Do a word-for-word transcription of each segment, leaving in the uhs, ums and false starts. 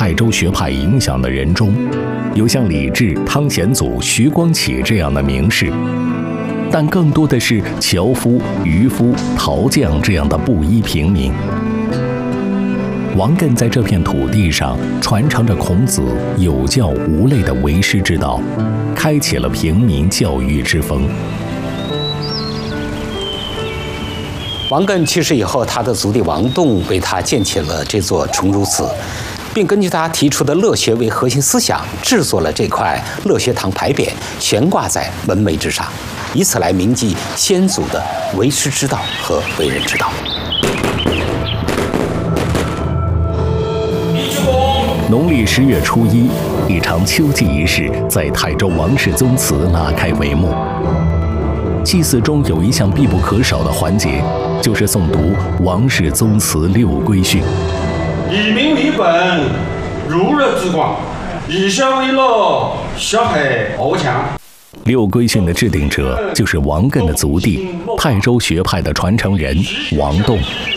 泰州学派影响的人中，有像李治、汤显祖、徐光启这样的名士，但更多的是樵夫、渔夫、陶匠这样的布衣平民。王艮在这片土地上传承着孔子有教无类的为师之道，开启了平民教育之风。 王艮去世以后，他的族弟王栋为他建起了这座崇儒祠，并根据他提出的乐学为核心思想，制作了这块乐学堂牌匾，悬挂在门楣之上，以此来铭记先祖的为师之道和为人之道。 农历十月初一，一场秋祭仪式在泰州王氏宗祠拉开帷幕。祭祀中有一项必不可少的环节，就是诵读王氏宗祠六规训。 以民为本，如日之光；以孝为乐，小孩翱翔。 六规训的制定者就是王艮的族弟，泰州学派的传承人王栋。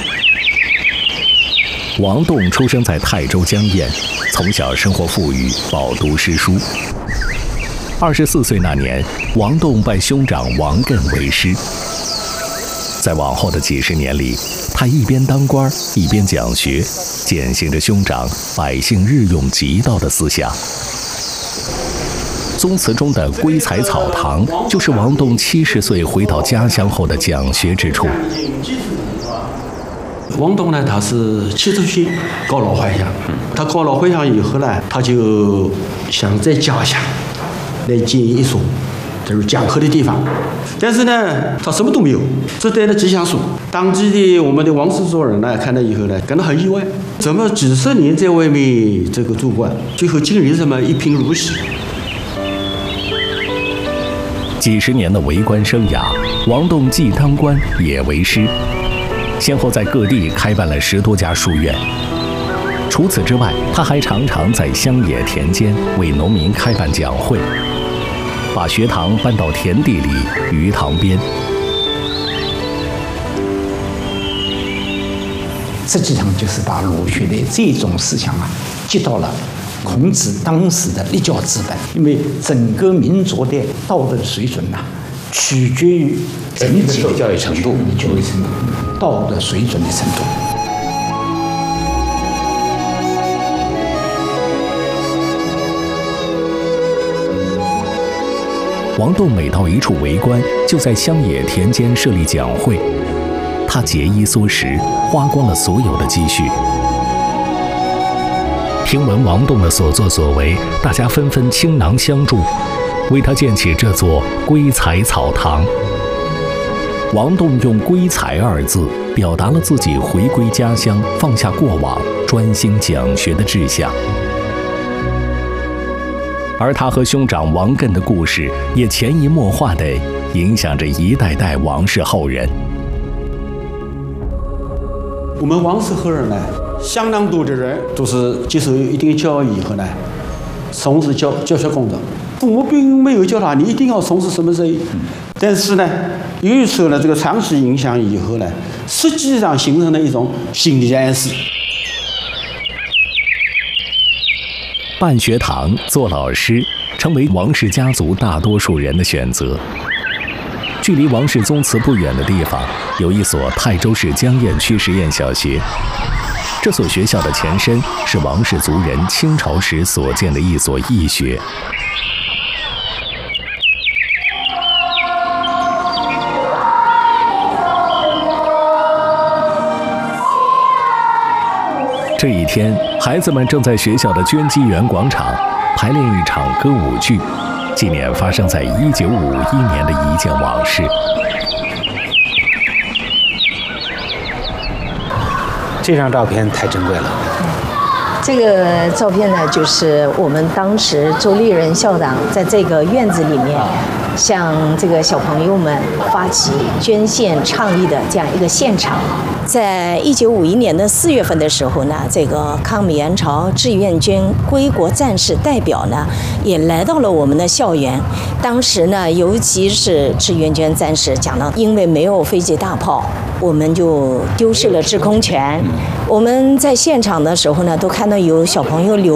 王栋出生在泰州江堰，从小生活富裕，饱读诗书。二十四岁那年，王栋拜兄长王艮为师。在往后的几十年里，他一边当官一边讲学，践行着兄长百姓日用极道的思想。宗祠中的归财草堂，就是王栋七十岁回到家乡后的讲学之处。 王栋呢，他是七十岁告老还乡，他告老还乡以后呢，他就想在家乡来建一所就是讲课的地方，但是呢，他什么都没有，只带了吉祥书。当地的我们的王氏族人呢，看到以后呢，感到很意外，怎么几十年在外面这个做官，最后竟然这么一贫如洗？ 几十年的为官生涯，王栋既当官也为师。先后在各地开办了十多家书院。除此之外，他还常常在乡野田间为农民开办讲会，把学堂搬到田地里、鱼塘边。 实际上就是把儒学的这种思想啊，接到了孔子当时的立教之本。因为整个民族的道德水准呐、啊，取决于整体的教育程度、 教育程度、道德水准的程度。 王栋每到一处为官，就在乡野田间设立讲会。他节衣缩食，花光了所有的积蓄。听闻王栋的所作所为，大家纷纷倾囊相助，为他建起这座归财草堂。王栋用“归财”二字，表达了自己回归家乡、放下过往、专心讲学的志向。而他和兄长王艮的故事，也潜移默化地影响着一代代王氏后人。 我们王氏后人呢，相当多的人都是接受一定教育以后呢，从事教教学工作。父母并没有教他你一定要从事什么职业，但是呢，由于受了这个长期影响以后呢，实际上形成了一种心理暗示。 办学堂、做老师，成为王氏家族大多数人的选择。距离王氏宗祠不远的地方，有一所泰州市江堰区实验小学。这所学校的前身是王氏族人清朝时所建的一所义学。这一天，孩子们正在学校的捐基园广场排练一场歌舞剧，纪念发生在一九五一年的一件往事。 这张照片太珍贵了。 这个照片呢，就是我们当时周立人校长在这个院子里面，向这个小朋友们发起捐献倡议的这样一个现场。在一九五一年的四月份的时候呢，这个抗美援朝志愿军归国战士代表呢，也来到了我们的校园。当时呢，尤其是志愿军战士讲到，因为没有飞机大炮，我们就丢失了制空权。我们在现场的时候呢，都看到有小朋友流